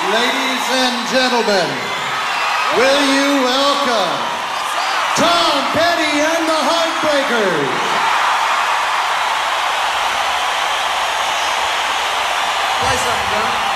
Ladies and gentlemen, will you welcome Tom Petty and the Heartbreakers? Play something, John.